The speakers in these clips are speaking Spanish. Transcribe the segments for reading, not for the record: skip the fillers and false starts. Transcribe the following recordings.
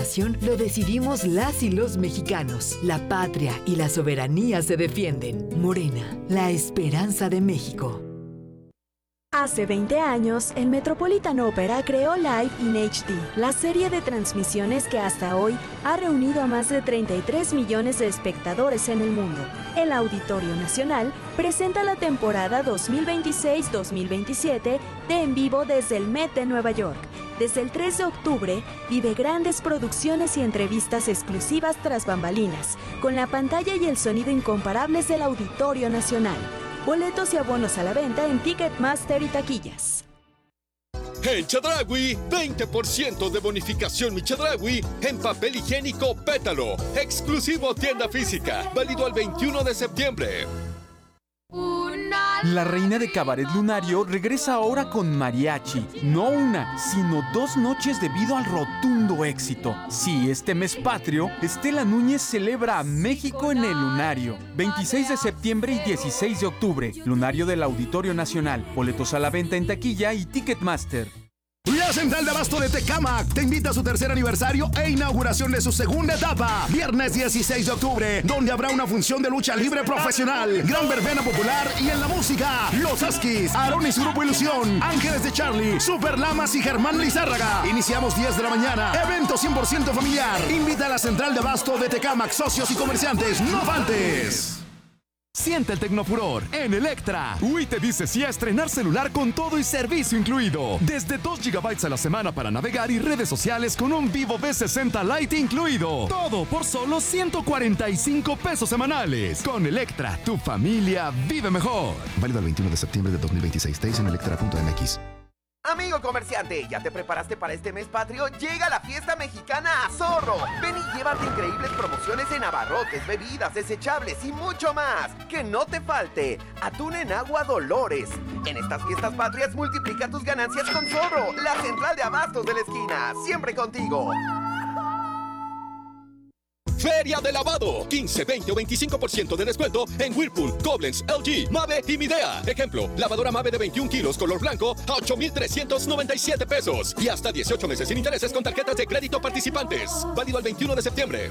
nación lo decidimos las y los mexicanos. La patria y la soberanía se defienden. Morena, la esperanza de México. Hace 20 años, el Metropolitan Opera creó Live in HD, la serie de transmisiones que hasta hoy ha reunido a más de 33 millones de espectadores en el mundo. El Auditorio Nacional presenta la temporada 2026-2027 de En Vivo desde el Met de Nueva York. Desde el 3 de octubre, vive grandes producciones y entrevistas exclusivas tras bambalinas, con la pantalla y el sonido incomparables del Auditorio Nacional. Boletos y abonos a la venta en Ticketmaster y taquillas. En Chedraui, 20% de bonificación Mi Chedraui en papel higiénico Pétalo. Exclusivo tienda física. Válido al 21 de septiembre. La reina de Cabaret Lunario regresa ahora con mariachi. No una, sino 2 noches debido al rotundo éxito. Sí, este mes patrio, Estela Núñez celebra a México en el Lunario. 26 de septiembre y 16 de octubre. Lunario del Auditorio Nacional. Boletos a la venta en taquilla y Ticketmaster. La Central de Abasto de Tecámac te invita a su tercer aniversario e inauguración de su segunda etapa. Viernes 16 de octubre, donde habrá una función de lucha libre profesional, gran verbena popular y en la música, Los Askis, Aarón y su grupo Ilusión, Ángeles de Charlie, Super Lamas y Germán Lizárraga. Iniciamos 10 de la mañana. Evento 100% familiar. Invita a la Central de Abasto de Tecámac, socios y comerciantes. ¡No faltes! Siente el tecnofuror en Electra. Wii te dice sí a estrenar celular con todo y servicio incluido. Desde 2 GB a la semana para navegar y redes sociales con un Vivo V60 Lite incluido. Todo por solo 145 pesos semanales. Con Electra, tu familia vive mejor. Válido el 21 de septiembre de 2026. Teis en electra.mx. Amigo comerciante, ¿ya te preparaste para este mes patrio? Llega la fiesta mexicana a Zorro. Ven y llévate increíbles promociones en abarrotes, bebidas, desechables y mucho más. Que no te falte atún en agua Dolores. En estas fiestas patrias multiplica tus ganancias con Zorro, la central de abastos de la esquina. Siempre contigo. Feria de lavado. 15, 20 o 25% de descuento en Whirlpool, Koblenz, LG, Mave y Midea. Ejemplo, lavadora Mave de 21 kilos color blanco a 8,397 pesos. Y hasta 18 meses sin intereses con tarjetas de crédito participantes. Válido al 21 de septiembre.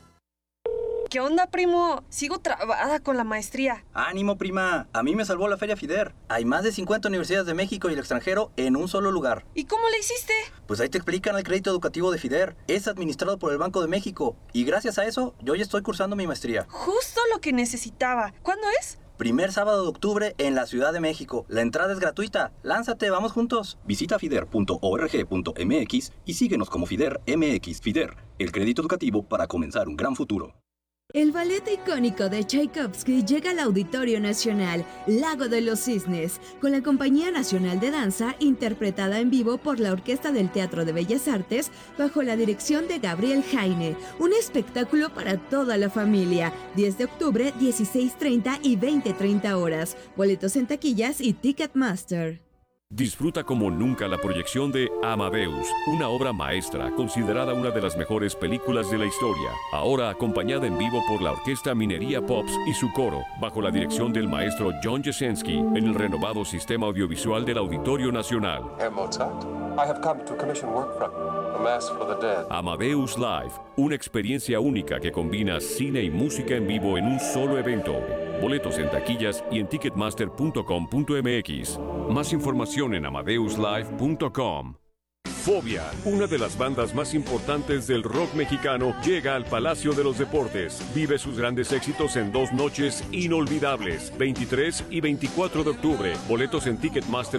¿Qué onda, primo? Sigo trabada con la maestría. Ánimo, prima. A mí me salvó la Feria FIDER. Hay más de 50 universidades de México y el extranjero en un solo lugar. ¿Y cómo le hiciste? Pues ahí te explican el crédito educativo de FIDER. Es administrado por el Banco de México. Y gracias a eso, yo ya estoy cursando mi maestría. Justo lo que necesitaba. ¿Cuándo es? Primer sábado de octubre en la Ciudad de México. La entrada es gratuita. Lánzate, vamos juntos. Visita fider.org.mx y síguenos como FIDER MX. FIDER, el crédito educativo para comenzar un gran futuro. El ballet icónico de Tchaikovsky llega al Auditorio Nacional, Lago de los Cisnes, con la Compañía Nacional de Danza, interpretada en vivo por la Orquesta del Teatro de Bellas Artes, bajo la dirección de Gabriel Jaine. Un espectáculo para toda la familia. 10 de octubre, 16:30 y 20:30 horas. Boletos en taquillas y Ticketmaster. Disfruta como nunca la proyección de Amadeus, una obra maestra considerada una de las mejores películas de la historia, ahora acompañada en vivo por la Orquesta Minería Pops y su coro, bajo la dirección del maestro John Jesensky, en el renovado sistema audiovisual del Auditorio Nacional. Herr Mozart, I have come to commission work from you, A Mass for the Dead. Amadeus Live, una experiencia única que combina cine y música en vivo en un solo evento. Boletos en taquillas y en ticketmaster.com.mx. Más información en amadeuslive.com. Fobia, una de las bandas más importantes del rock mexicano, llega al Palacio de los Deportes. Vive sus grandes éxitos en 2 noches inolvidables, 23 y 24 de octubre. Boletos en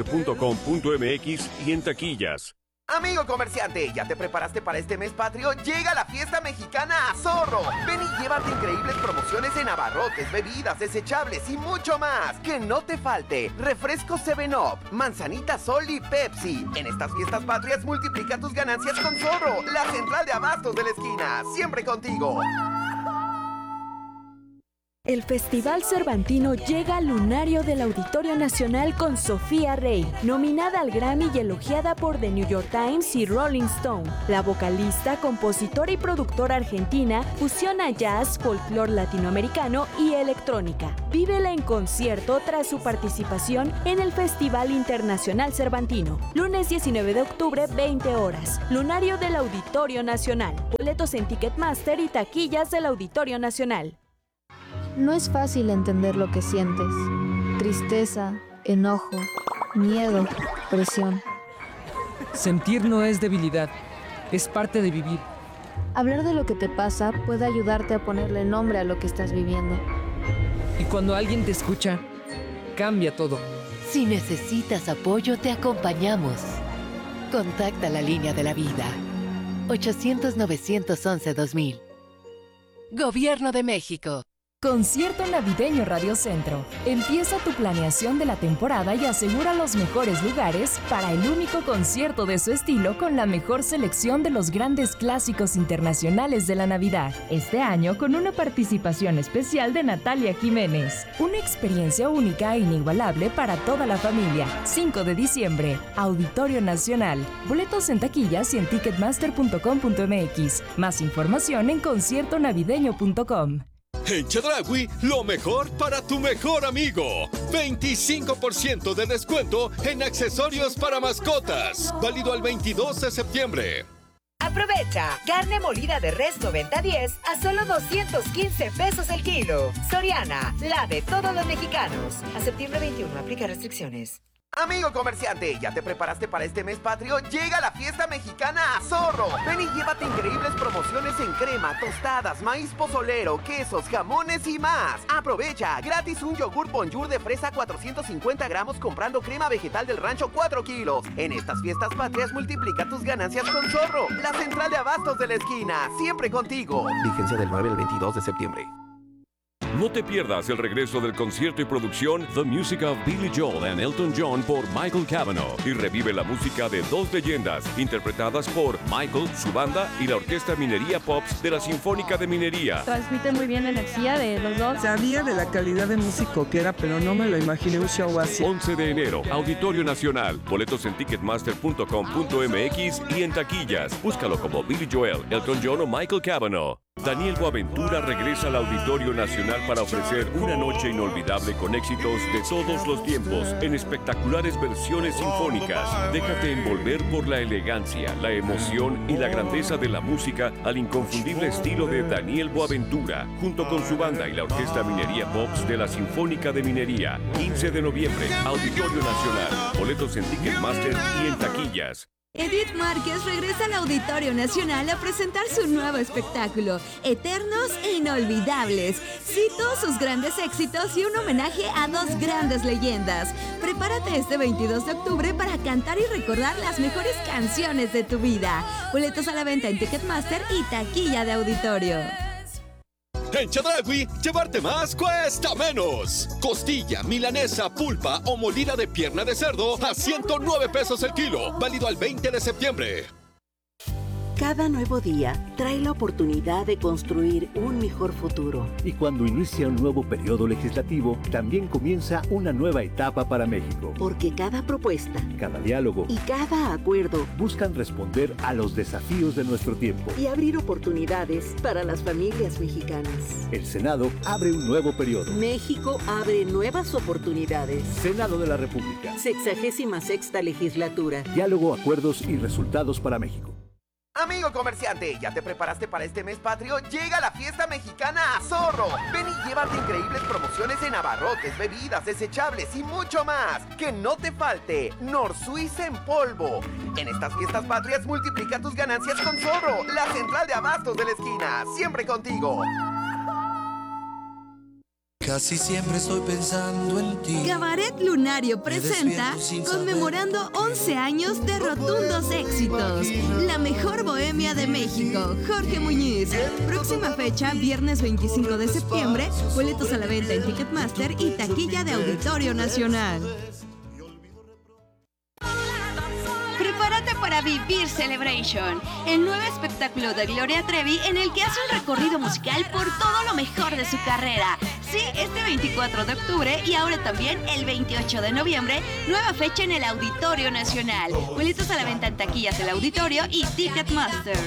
ticketmaster.com.mx y en taquillas. Amigo comerciante, ¿ya te preparaste para este mes patrio? Llega la fiesta mexicana a Zorro. Ven y llévate increíbles promociones en abarrotes, bebidas, desechables y mucho más. Que no te falte refresco 7-Up, manzanita Sol y Pepsi. En estas fiestas patrias multiplica tus ganancias con Zorro, la central de abastos de la esquina. Siempre contigo. El Festival Cervantino llega al lunario del Auditorio Nacional con Sofía Rey, nominada al Grammy y elogiada por The New York Times y Rolling Stone. La vocalista, compositora y productora argentina fusiona jazz, folclore latinoamericano y electrónica. Vívela en concierto tras su participación en el Festival Internacional Cervantino. Lunes 19 de octubre, 20 horas. Lunario del Auditorio Nacional. Boletos en Ticketmaster y taquillas del Auditorio Nacional. No es fácil entender lo que sientes. Tristeza, enojo, miedo, presión. Sentir no es debilidad, es parte de vivir. Hablar de lo que te pasa puede ayudarte a ponerle nombre a lo que estás viviendo. Y cuando alguien te escucha, cambia todo. Si necesitas apoyo, te acompañamos. Contacta la línea de la vida. 800-911-2000. Gobierno de México. Concierto Navideño Radio Centro. Empieza tu planeación de la temporada y asegura los mejores lugares para el único concierto de su estilo con la mejor selección de los grandes clásicos internacionales de la Navidad. Este año con una participación especial de Natalia Jiménez. Una experiencia única e inigualable para toda la familia. 5 de diciembre, Auditorio Nacional. Boletos en taquillas y en ticketmaster.com.mx. Más información en conciertonavideño.com. En Chedraui, lo mejor para tu mejor amigo. 25% de descuento en accesorios para mascotas. Válido al 22 de septiembre. Aprovecha. Carne molida de res 90-10 a solo 215 pesos el kilo. Soriana, la de todos los mexicanos. A septiembre 21, aplica restricciones. Amigo comerciante, ¿ya te preparaste para este mes patrio? Llega la fiesta mexicana a Zorro. Ven y llévate increíbles promociones en crema, tostadas, maíz pozolero, quesos, jamones y más. Aprovecha, gratis un yogur Bonjour de fresa 450 gramos comprando crema vegetal del rancho 4 kilos. En estas fiestas patrias multiplica tus ganancias con Zorro, la central de abastos de la esquina, siempre contigo. Vigencia del 9 al 22 de septiembre. No te pierdas el regreso del concierto y producción The Music of Billy Joel and Elton John por Michael Cavanaugh y revive la música de dos leyendas interpretadas por Michael, su banda y la Orquesta Minería Pops de la Sinfónica de Minería. Transmite muy bien la energía de los dos. Sabía de la calidad de músico que era, pero no me lo imaginé un show así. 11 de enero, Auditorio Nacional. Boletos en ticketmaster.com.mx y en taquillas. Búscalo como Billy Joel, Elton John o Michael Cavanaugh. Daniel Boaventura regresa al Auditorio Nacional para ofrecer una noche inolvidable con éxitos de todos los tiempos en espectaculares versiones sinfónicas. Déjate envolver por la elegancia, la emoción y la grandeza de la música al inconfundible estilo de Daniel Boaventura, junto con su banda y la Orquesta Minería Pops de la Sinfónica de Minería. 15 de noviembre, Auditorio Nacional. Boletos en Ticketmaster y en taquillas. Edith Márquez regresa al Auditorio Nacional a presentar su nuevo espectáculo, Eternos e Inolvidables. Cito sus grandes éxitos y un homenaje a dos grandes leyendas. Prepárate este 22 de octubre para cantar y recordar las mejores canciones de tu vida. Boletos a la venta en Ticketmaster y taquilla de auditorio. En Chedraui, llevarte más cuesta menos. Costilla, milanesa, pulpa o molida de pierna de cerdo a 109 pesos el kilo. Válido al 20 de septiembre. Cada nuevo día trae la oportunidad de construir un mejor futuro. Y cuando inicia un nuevo periodo legislativo, también comienza una nueva etapa para México. Porque cada propuesta, cada diálogo y cada acuerdo buscan responder a los desafíos de nuestro tiempo y abrir oportunidades para las familias mexicanas. El Senado abre un nuevo periodo. México abre nuevas oportunidades. Senado de la República. 66ª legislatura. Diálogo, acuerdos y resultados para México. Amigo comerciante, ¿ya te preparaste para este mes patrio? Llega la fiesta mexicana a Zorro. Ven y llévate increíbles promociones en abarrotes, bebidas, desechables y mucho más. Que no te falte Nor Suiza en polvo. En estas fiestas patrias multiplica tus ganancias con Zorro, la central de abastos de la esquina, siempre contigo. Casi siempre estoy pensando en ti. Cabaret Lunario presenta conmemorando 11 años de rotundos éxitos. La mejor bohemia de México, Jorge Muñiz. Próxima fecha, viernes 25 de septiembre. Boletos a la venta en Ticketmaster y taquilla de Auditorio Nacional. Prepárate para vivir Celebration, el nuevo espectáculo de Gloria Trevi en el que hace un recorrido musical por todo lo mejor de su carrera. Sí, este 24 de octubre y ahora también el 28 de noviembre, nueva fecha en el Auditorio Nacional. Boletos a la venta en taquillas del auditorio y Ticketmaster.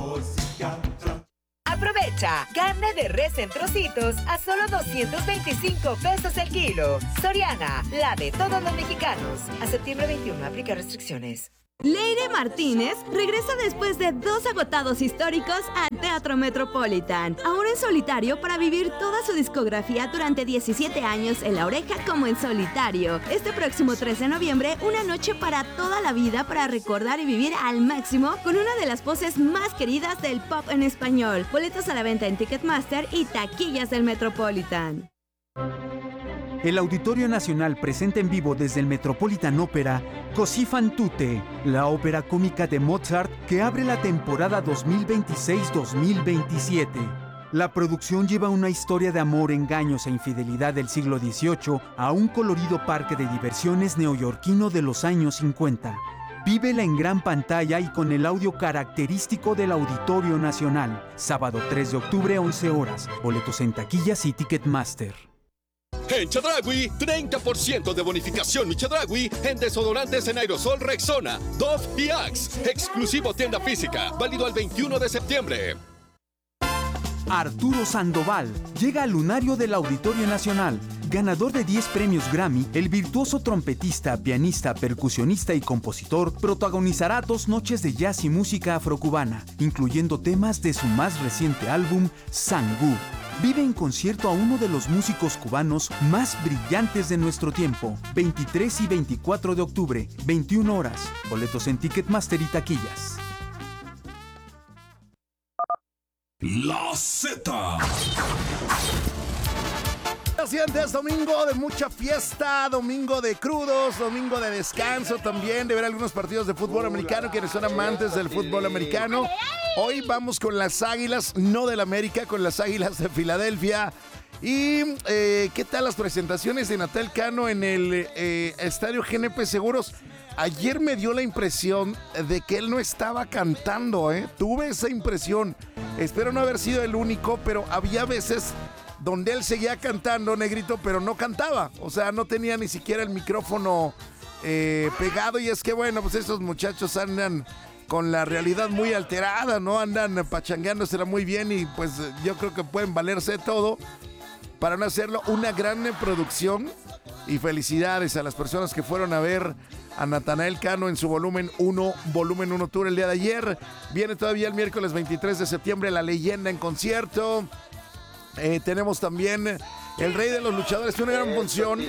Aprovecha, carne de res en trocitos a solo 225 pesos el kilo. Soriana, la de todos los mexicanos. A septiembre 21, aplica restricciones. Leire Martínez regresa después de 2 agotados históricos al Teatro Metropolitan, ahora en solitario para vivir toda su discografía durante 17 años en La Oreja como en solitario. Este próximo 3 de noviembre, una noche para toda la vida para recordar y vivir al máximo con una de las voces más queridas del pop en español. Boletos a la venta en Ticketmaster y taquillas del Metropolitan. El Auditorio Nacional presenta en vivo desde el Metropolitan Opera Così fan tutte, la ópera cómica de Mozart que abre la temporada 2026-2027. La producción lleva una historia de amor, engaños e infidelidad del siglo XVIII a un colorido parque de diversiones neoyorquino de los años 50. Vívela en gran pantalla y con el audio característico del Auditorio Nacional. Sábado 3 de octubre, 11 horas. Boletos en taquillas y Ticketmaster. En Chedraui, 30% de bonificación mi Chedraui en desodorantes en aerosol Rexona, Dove y Axe. Exclusivo tienda física, válido al 21 de septiembre. Arturo Sandoval llega al lunario del Auditorio Nacional. Ganador de 10 premios Grammy, el virtuoso trompetista, pianista, percusionista y compositor protagonizará 2 noches de jazz y música afrocubana, incluyendo temas de su más reciente álbum, Sangú. Vive en concierto a uno de los músicos cubanos más brillantes de nuestro tiempo. 23 y 24 de octubre, 21 horas. Boletos en Ticketmaster y taquillas. La Z. Es domingo de mucha fiesta, domingo de crudos, domingo de descanso también, de ver algunos partidos de fútbol americano, quienes son amantes del fútbol americano. Hoy vamos con las Águilas, no del América, con las Águilas de Filadelfia. Y ¿qué tal las presentaciones de Natal Cano en el Estadio GNP Seguros? Ayer me dio la impresión de que él no estaba cantando, Tuve esa impresión. Espero no haber sido el único, pero había veces donde él seguía cantando, Negrito, pero no cantaba. O sea, no tenía ni siquiera el micrófono pegado. Y es que, bueno, pues esos muchachos andan con la realidad muy alterada, ¿no? Andan pachangueándosela muy bien y pues yo creo que pueden valerse de todo para no hacerlo una gran producción. Y felicidades a las personas que fueron a ver a Natanael Cano en su volumen 1 tour el día de ayer. Viene todavía el miércoles 23 de septiembre La Leyenda en concierto. Tenemos también El Rey de los Luchadores, una gran función.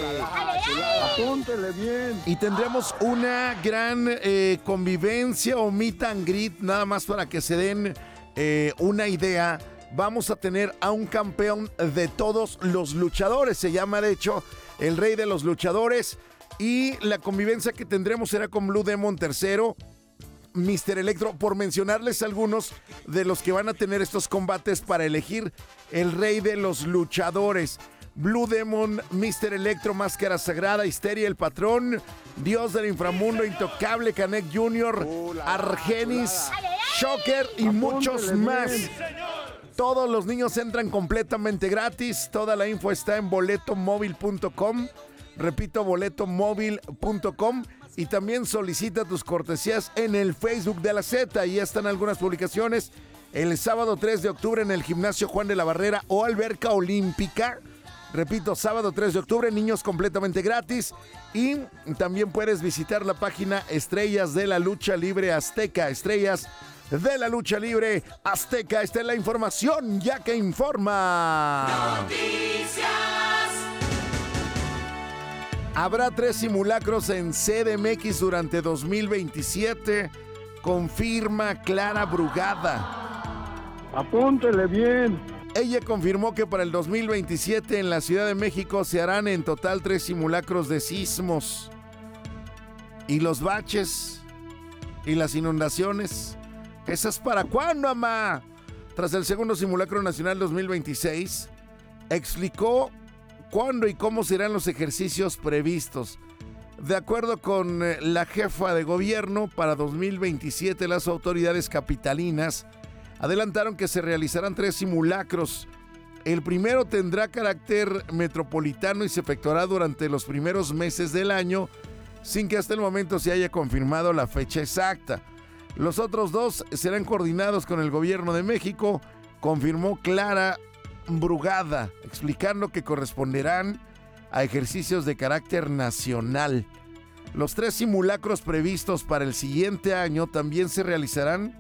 Apúntele bien. Y tendremos una gran convivencia o meet and greet, nada más para que se den una idea. Vamos a tener a un campeón de todos los luchadores, se llama de hecho El Rey de los Luchadores. Y la convivencia que tendremos será con Blue Demon III, Mr. Electro, por mencionarles algunos de los que van a tener estos combates para elegir el Rey de los Luchadores. Blue Demon, Mr. Electro, Máscara Sagrada, Histeria, El Patrón, Dios del Inframundo, Intocable, Canek Jr., Argenis, Shocker y muchos más. Todos los niños entran completamente gratis. Toda la info está en boletomóvil.com. Repito, boletomóvil.com. Y también solicita tus cortesías en el Facebook de la Z. Ahí están algunas publicaciones. El sábado 3 de octubre en el Gimnasio Juan de la Barrera o Alberca Olímpica. Repito, sábado 3 de octubre, niños completamente gratis. Y también puedes visitar la página Estrellas de la Lucha Libre Azteca. Estrellas de la Lucha Libre Azteca. Esta es la información, ya que informa. Noticias. Habrá 3 simulacros en CDMX durante 2027, confirma Clara Brugada. Apúntele bien. Ella confirmó que para el 2027 en la Ciudad de México se harán en total 3 simulacros de sismos. ¿Y los baches? ¿Y las inundaciones? ¿Esas para cuándo, mamá? Tras el segundo simulacro nacional 2026, explicó cuándo y cómo serán los ejercicios previstos. De acuerdo con la jefa de gobierno, para 2027 las autoridades capitalinas adelantaron que se realizarán 3 simulacros El primero tendrá carácter metropolitano y se efectuará durante los primeros meses del año, sin que hasta el momento se haya confirmado la fecha exacta. Los otros dos serán coordinados con el Gobierno de México, confirmó Clara Brugada, explicando que corresponderán a ejercicios de carácter nacional. Los 3 simulacros previstos para el siguiente año también se realizaron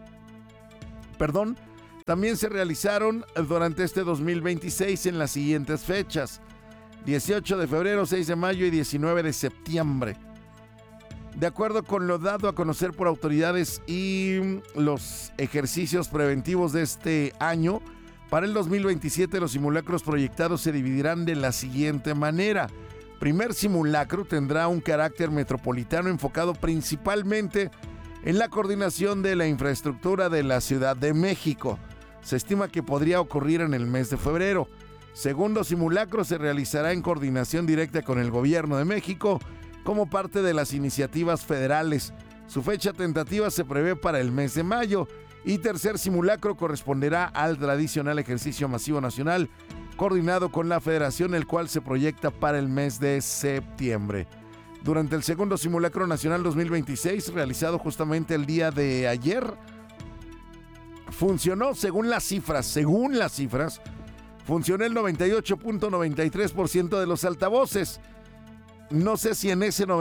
durante este 2026 en las siguientes fechas: 18 de febrero, 6 de mayo y 19 de septiembre. De acuerdo con lo dado a conocer por autoridades y los ejercicios preventivos de este año, para el 2027 los simulacros proyectados se dividirán de la siguiente manera. Primer simulacro tendrá un carácter metropolitano enfocado principalmente en la coordinación de la infraestructura de la Ciudad de México. Se estima que podría ocurrir en el mes de febrero. Segundo simulacro se realizará en coordinación directa con el Gobierno de México como parte de las iniciativas federales. Su fecha tentativa se prevé para el mes de mayo. Y tercer simulacro corresponderá al tradicional ejercicio masivo nacional coordinado con la Federación, el cual se proyecta para el mes de septiembre. Durante el segundo simulacro nacional 2026, realizado justamente el día de ayer, funcionó según las cifras, funcionó el 98.93% de los altavoces. No sé si en ese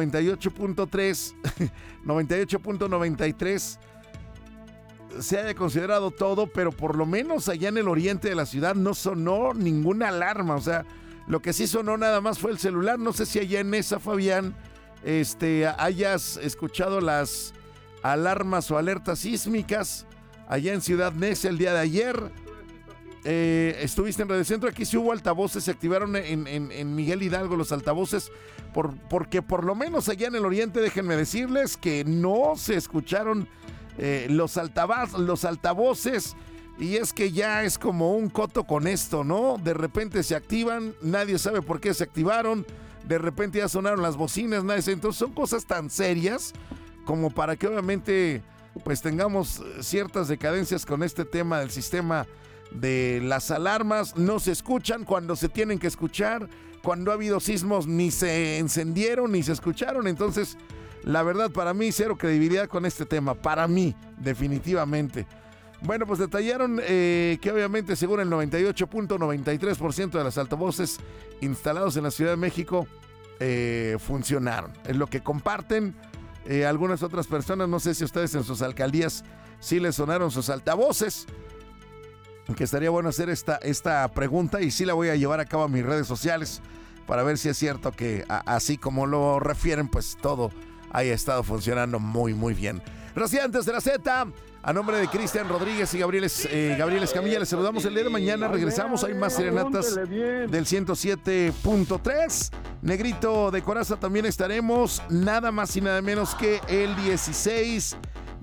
98.93 se haya considerado todo, pero por lo menos allá en el oriente de la ciudad no sonó ninguna alarma. O sea, lo que sí sonó nada más fue el celular. No sé si allá en esa, Fabián, hayas escuchado las alarmas o alertas sísmicas allá en Ciudad Neza el día de ayer. Estuviste en Radio Centro. Aquí sí hubo altavoces, se activaron en Miguel Hidalgo los altavoces, porque por lo menos allá en el oriente, déjenme decirles que no se escucharon los altavoces, y es que ya es como un coto con esto, ¿no? De repente se activan, nadie sabe por qué se activaron, de repente ya sonaron las bocinas, nadie sabe. Entonces son cosas tan serias como para que obviamente pues tengamos ciertas decadencias con este tema del sistema de las alarmas. No se escuchan cuando se tienen que escuchar, cuando ha habido sismos ni se encendieron ni se escucharon. Entonces, la verdad, para mí, cero credibilidad con este tema, para mí, definitivamente. Bueno, pues detallaron que obviamente según el 98.93% de los altavoces instalados en la Ciudad de México funcionaron. Es lo que comparten algunas otras personas. No sé si ustedes en sus alcaldías sí les sonaron sus altavoces, que estaría bueno hacer esta pregunta, y sí la voy a llevar a cabo a mis redes sociales para ver si es cierto que así como lo refieren, pues todo haya estado funcionando muy, muy bien. Residentes de la Z, a nombre de Cristian Rodríguez y Gabriel Escamilla, les saludamos el día de mañana. Regresamos, hay más serenatas del 107.3. Negrito de Coraza también estaremos, nada más y nada menos que el 16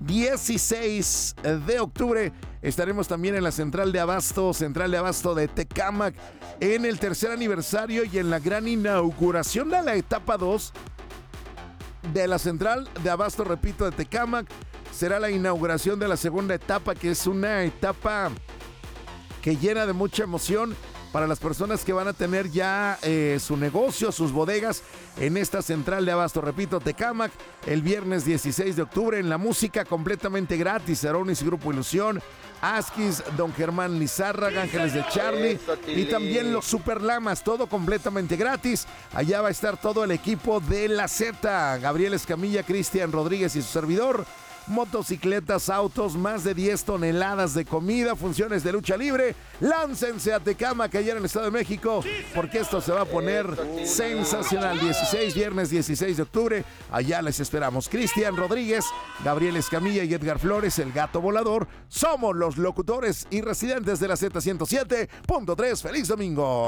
de octubre. Estaremos también en la Central de Abasto de Tecámac, en el tercer aniversario y en la gran inauguración de la etapa 2 de la Central de Abasto, repito, de Tecámac. Será la inauguración de la segunda etapa, que es una etapa que llena de mucha emoción para las personas que van a tener ya su negocio, sus bodegas en esta Central de Abasto. Repito, Tecámac, el viernes 16 de octubre, en la música completamente gratis, Aronis y Grupo Ilusión, Askis, Don Germán Lizárraga, Ángeles de Charlie y también los Super Lamas, todo completamente gratis. Allá va a estar todo el equipo de la Z, Gabriel Escamilla, Cristian Rodríguez y su servidor. Motocicletas, autos, más de 10 toneladas de comida, funciones de lucha libre. Láncense a Tecámac, allá en el Estado de México, porque esto se va a poner sensacional. Viernes 16 de octubre, allá les esperamos. Cristian Rodríguez, Gabriel Escamilla y Edgar Flores, el Gato Volador, somos los locutores y residentes de la Z107.3. ¡Feliz domingo!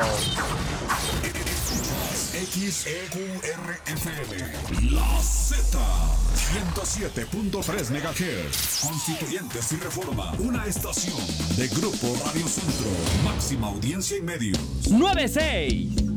XEQRFM, la Z, 107.3 MHz, Constituyentes y Reforma, una estación de Grupo Radio Centro, máxima audiencia y medios. 96.